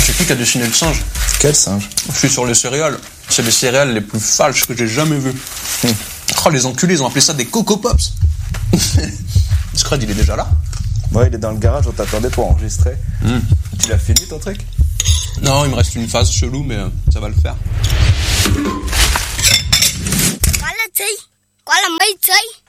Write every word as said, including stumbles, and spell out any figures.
c'est qui qui a dessiné le singe? Quel singe? Je suis sur les céréales. C'est les céréales les plus falches que j'ai jamais vues. Mmh. Oh, les enculés, ils ont appelé ça des Coco Pops. Scred, il est déjà là? Ouais, il est dans le garage, on t'attendait pour enregistrer. Mmh. Tu l'as fini ton truc? Non, il me reste une phase chelou, mais euh, ça va le faire. Quoi là, tu sais? Quoi là, mec, tu sais?